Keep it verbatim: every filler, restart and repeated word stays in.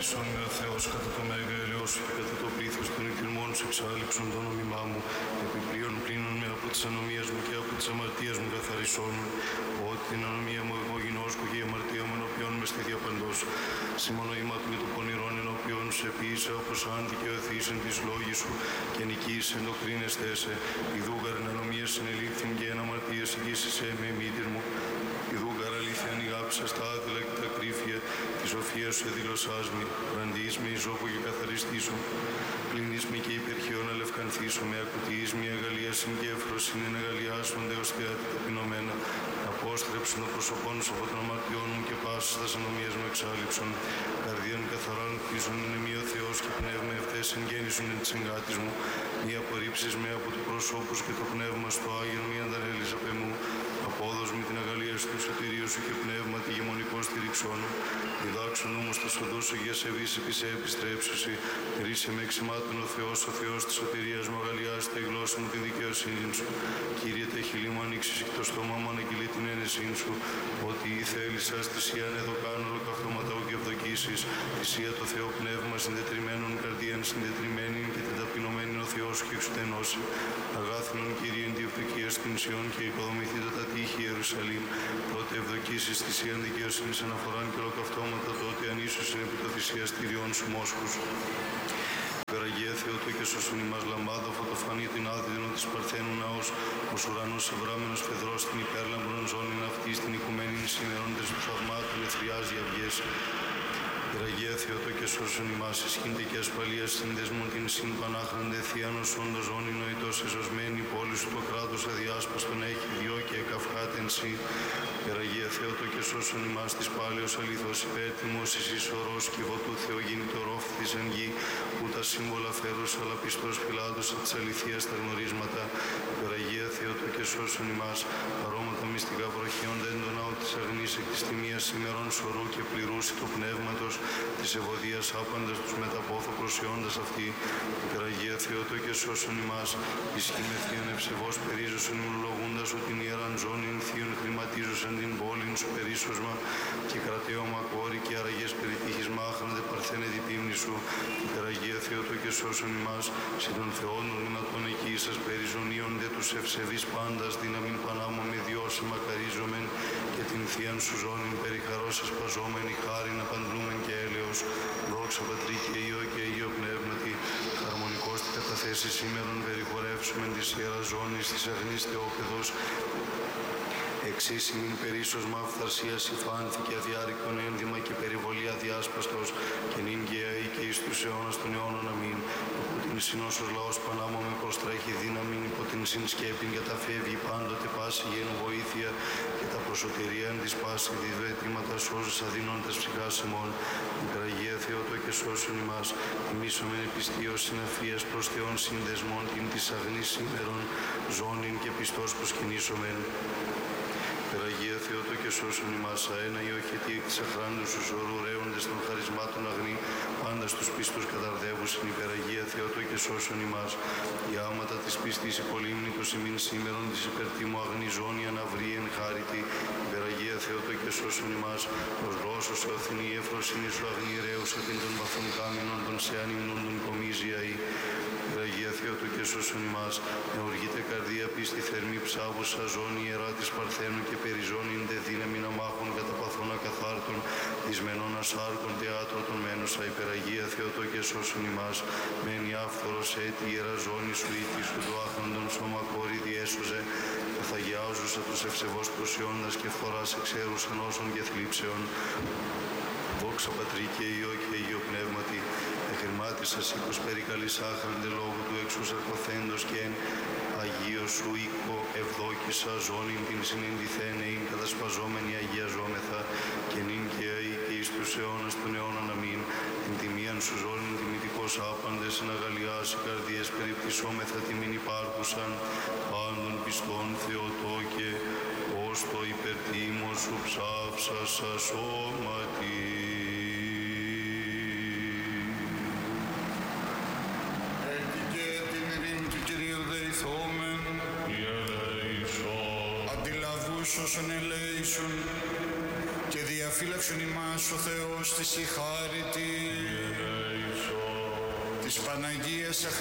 ελέησον με ο Θεός κατά το μέγα ελαιός σου και κατά το πλήθος των εκκριμών σου εξάλληψον το νόμιμά μου. Επιπλέον πλύνον με από τις ανομίες μου και από τις αμαρτίες μου καθαρισόν με. Ότι την ανομία μου εγώ γινώσκω και η αμαρτία μου ενώπιον με στη διαπαντός. Συμμονοήμα του και του πονηρών ενώπιον σε ποιήσα όπως αν δικαιωθείς εν της λόγης σου και νικείς εν το κρίνεστε σε. Ιδούγαρ εν ανομίες συνελήφθην και εν αμαρτίες εγγύσεσαι με μήτυρ μου. Ιδούγαρ αλήθεια ανοιγάψα στα άδειλα και τα κρύφια, τη σοφία σου εδήλωσάς μη. Βραντείς με ισόπο και καθαριστήσω. Πλύνεις με και υπερχαίων αλευκανθήσω με ακουτείς μια αγαλίασιν και εφροσύνη εν αγαλιάσονται ως θεάτη ταπεινωμένα. Απόστρεψον το πρόσωπόν σου από των αμαρτιών μου και πάσης τας ανομίας μου εξάλληψον. Καρδίαν καθαράν κτίζον είναι μη ο Θεός και πνεύμα ευθές εν γέννησον εν της εγκάτης μου. Μη απορρίψεις με από του προσώπου και το πνεύμα στο Άγιον μη αντανέλης απ' εμού. Απόδος με την αγαλίαση του σωτηρίου σου και πνεύμα τη γεμονικό στηριξόν. Διδάξον όμως τα σοδούς σου για σε βύση επί σε επιστρέψουσι. Ρίσε με εξημάτων ο Θεός, ο Θεός της σωτηρίας μου αγαλιάσει τη γλώσσα μου τη δικαιοσύνη σου. Κύριε τα χειλή μου ανοίξεις και το στόμα μου αναγγείλει την ένεσήν σου. Ότι η θέλησας θυσίαν εδώ κάνω ολοκαυτώματα και ευδοκίσεις. Θυσία το Θεό πνεύμα συντετριμένων καρδίαν συντετριμένην και την ταπεινωμένη ο Θεός και εξουτενώσει. Αγάθινον Κύριε εν τη ευδοκία στην Σιών και οικοδομηθείτε τα τείχη Ιερουσαλήμ. Τότε ευδοκίσεις θυσίαν δικαιοσύνης αναφοράν και ολοκαυτώματα τότε ανίσωσιν επί το θυσιαστήριον σου μόσχους. Υπεραγία Θεότο και σώσον ημάς λαμπάδα φωτοφανή την άδεινο της Παρθένου ναός, ως ουρανός ευράμενος φεδρός την υπέρλαμπρον ζώνην αυτή στην οικουμένην σημερόντες του θαυμάτων εθριάζει αυγές. Υπεραγία Θεότο και σώσον ημάς ισχύντε και ασφαλείας συνδεσμών την συν πανάχραντε θείανος όντως ζώνη νοητός εζωσμένη πόλη σου το κράτος αδιάσπαστον έχει διό και εκαυχάτεν σύ. Υπεραγία Θεότο και σώσον ημάς της πάλεως αλήθως υπέτιμος εις ισορός και βοτού Θεογίνητο ρόφθης εν γη, που τα σύμβολα φέρους αλλά πιστός φυλάτωσα της αληθείας τα γνωρίσματα. Υπεραγία Θεότο και σώσον ημάς αρώματα μυστικά προχείοντα έντονα ότι της αγνής εκ της τιμίας ημερών σωρού και πληρούσι το πνεύματος της ευωδίας άπαντας τους μεταπόθω προσιώντας αυτή. Υπεραγία Θεότο και σώσον ημάς ισχύ με θείαν ευσεβώς περίζωσον ημνολογούντας ότι την ιεράν ζώνην θείον χρηματίζωσαν την πόλην σου περίσσωσμα και κρατέωμα κόρη και αραγές περιτύχης μάχραντε παρθένε την πίμνη σου. Υπεραγία Θεότο και σώσον ημάς συ των Θεών δυνατών εκεί σας περιζωνίων δε τους ευσεβείς πάντας δύναμην πανάμω με διώσε μακαρίζομεν και την θείαν σου ζώνην περιχαρός ασπαζόμενη χάριν απαντλούμεν και έλεος. Δόξα Πατρί και Υιό και Υιό Πνεύματι, χαρμονικός την καταθέση σήμερον περιχωρεύσομεν της Ιεράς Ζώνης της αγνής Θεόπεδος. Εξίσιμην περίσσωσμα αυθαρσίας υφάνθηκε αδιάρρηκτον ένδυμα και περιβολή αδιάσπαστος και νυν και αεί και εις τους αιώνας των αιώνων αμήν. Υπό την συνόσος λαός πανάμω με προστρέχει δύναμην, υπό την συνσκέπην καταφεύγει πάντοτε πάση γένου βοήθεια και τα προσωτηρίαν της πάση διδοαιτήματα σώζεις αδυνώντας ψυχάς ημών. Υπεραγία Θεότο και σώσον ημάς, τιμήσομεν επιστίως συναφίας προς Θεών συνδεσμών την της αγνής σήμερον ζώνην και πιστός προσκυνήσομεν. Υπεραγία Θεότο και σώσον ημάς αένα η οχετή εκ της αχράντους τους ορού ρέοντες των χαρισμάτων αγνή πάντα στους πίστους καταρδεύουσιν. Υπεραγία Θεότο και σώσον ημάς η άματα της πίστης υπολύμνικος ημίν σήμερον της υπερτίμου αγνή ζώνη αναβρή εν χάριτη. Υπεραγία Θεότο και σώσον ημάς ως γλώσσος ο Αθηνή εφροσύνη σου αγνή ρέουσα την των παθών κάμινων των σε ανυμνών των κομίζια ή. Υπεραγία Θεότο και σώσον ημάς με οργήτε καρδία πίστη θερμή ψάβουσα ζώνη ιερά της Παρθένου και περιζώνην δε δύναμην αμάχων κατά παθών ακαθάρτων δυσμενών ασάρκων θεάτρων των μένουσα. Υπεραγία Θεότο και σώσον ημάς μένει άφθορος έτη ιερά ζώνη σου ήθη σου το άχραντον σώμα κόρη διέσωζε καθαγιάζουσα τους ευσεβώς προσιώντας και φθοράς εξέρουσαν όσων και θλίψεων. Δόξα Πατρί και Υιό και Υιό Πνεύματι, εχρημάτισας οίκος περικαλής άχραντε λόγου του εξουσαρκωθέντος και εν Αγίο σου οίκο ευδόκησα ζώνην την συνεντιθένεην κατασπαζόμενη αγιαζόμεθα και νυν και αεί και εις τους αιώνας των αιώνων αμήν. Την τιμίαν σου ζώνην τιμητικός άπαντες εν αγαλιάς οι καρδιές περιπτυσσόμεθα τιμήν υπάρχουσαν πάντων πιστών Θεοτό και ως το υπερτίμο σου ψάψασα σώματι. Έτσι και την ειρήνη του Κυρίου δεηθόμεν, αντιλαβούς όσων ελέησον και διαφύλαξον ημάς ο Θεός της η χάριτη. της Παναγίας